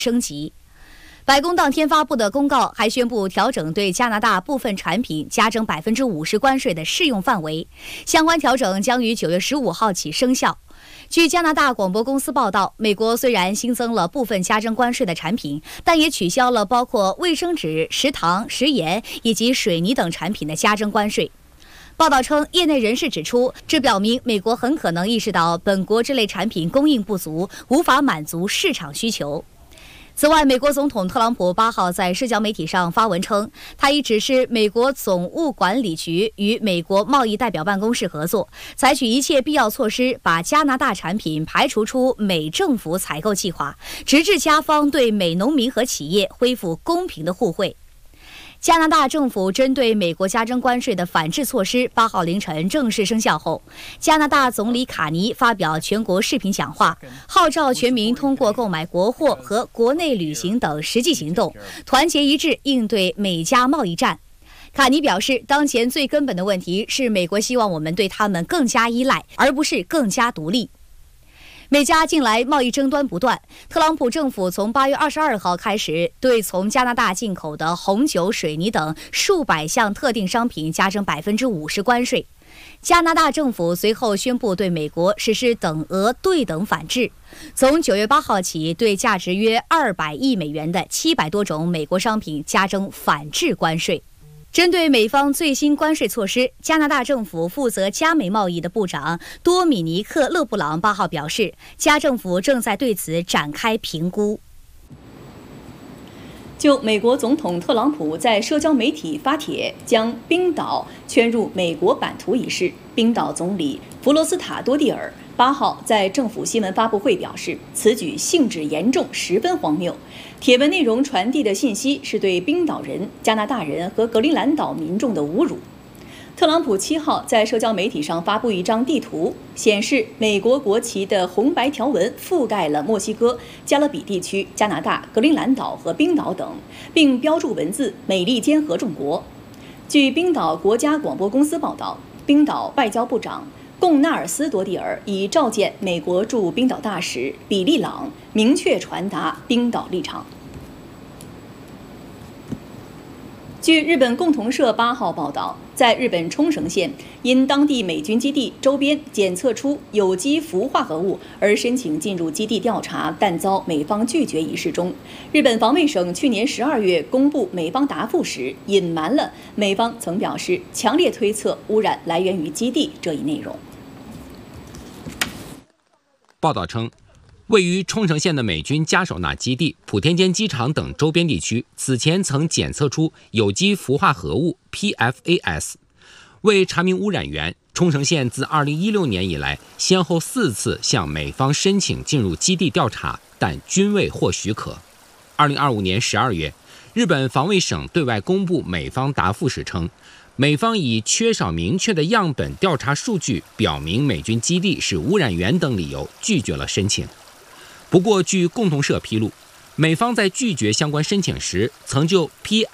升级。白宫当天发布的公告还宣布调整对加拿大部分产品加征50%关税的适用范围，相关调整将于9月15号起生效。据加拿大广播公司报道，美国虽然新增了部分加征关税的产品，但也取消了包括卫生纸、食糖、食盐以及水泥等产品的加征关税。报道称，业内人士指出，这表明美国很可能意识到本国这类产品供应不足，无法满足市场需求。此外，美国总统特朗普8号在社交媒体上发文称，他已指示美国总务管理局与美国贸易代表办公室合作，采取一切必要措施，把加拿大产品排除出美政府采购计划，直至加方对美农民和企业恢复公平的互惠。加拿大政府针对美国加征关税的反制措施8号凌晨正式生效后，加拿大总理卡尼发表全国视频讲话，号召全民通过购买国货和国内旅行等实际行动，团结一致应对美加贸易战。卡尼表示，当前最根本的问题是美国希望我们对他们更加依赖，而不是更加独立。美加近来贸易争端不断，特朗普政府从8月22号开始对从加拿大进口的红酒、水泥等数百项特定商品加征50%关税。加拿大政府随后宣布对美国实施等额对等反制，从9月8号起，对价值约200亿美元的700多种美国商品加征反制关税。针对美方最新关税措施，加拿大政府负责加美贸易的部长多米尼克·勒布朗8号表示，加政府正在对此展开评估。 就美国总统特朗普在社交媒体发帖将冰岛圈入美国版图一事，冰岛总理弗罗斯塔多蒂尔8号在政府新闻发布会表示，此举性质严重，十分荒谬。帖文内容传递的信息是对冰岛人、加拿大人和格陵兰岛民众的侮辱。特朗普7号在社交媒体上发布一张地图，显示美国国旗的红白条纹覆盖了墨西哥、加勒比地区、加拿大、格陵兰岛和冰岛等，并标注文字“美利坚合众国”。据冰岛国家广播公司报道，冰岛外交部长贡纳尔斯多蒂尔已召见美国驻冰岛大使比利朗，明确传达冰岛立场。据日本共同社8号报道，在日本冲绳县因当地美军基地周边检测出有机氟化合物而申请进入基地调查，但遭美方拒绝一事中，日本防卫省去年12月公布美方答复时，隐瞒了美方曾表示强烈推测污染来源于基地这一内容。 报道称，位于冲绳县的美军加手纳基地、普天间机场等周边地区，此前曾检测出有机氟化合物 PFAS。为查明污染源，冲绳县自2016年以来，先后4次向美方申请进入基地调查，但均未获许可。2025年12月，日本防卫省对外公布美方答复时称，美方以缺少明确的样本调查数据，表明美军基地是污染源等理由，拒绝了申请。不过，据共同社披露，美方在拒绝相关申请时，曾就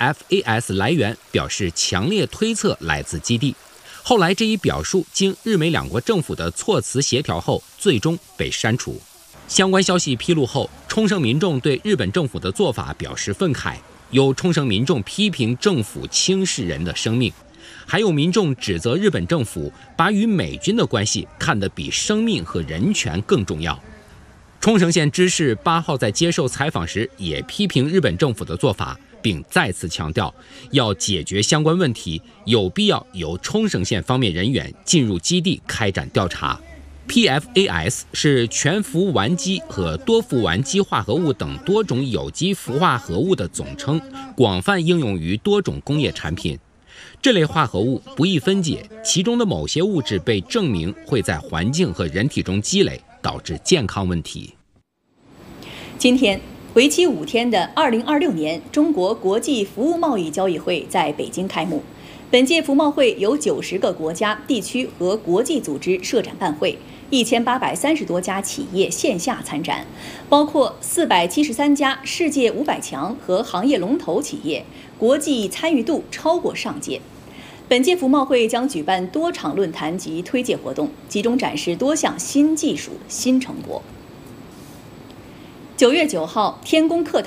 PFAS 来源表示强烈推测来自基地。后来这一表述经日美两国政府的措辞协调后，最终被删除。相关消息披露后，冲绳民众对日本政府的做法表示愤慨，有冲绳民众批评政府轻视人的生命，还有民众指责日本政府把与美军的关系看得比生命和人权更重要。冲绳县知事8号在接受采访时也批评日本政府的做法，并再次强调要解决相关问题，有必要由冲绳县方面人员进入基地开展调查。PFAS 是全氟烷基和多氟烷基化合物等多种有机氟化合物的总称，广泛应用于多种工业产品。这类化合物不易分解，其中的某些物质被证明会在环境和人体中积累，导致健康问题。 今天，为期5天的2026年中国国际服务贸易交易会在北京开幕。本届服贸会由90个国家、地区和国际组织设展办会，1830多家企业线下参展，包括473家世界500强和行业龙头企业，国际参与度超过上届。本届服贸会将举办多场论坛及推介活动，集中展示多项新技术、新成果。 9月9号，天宫课堂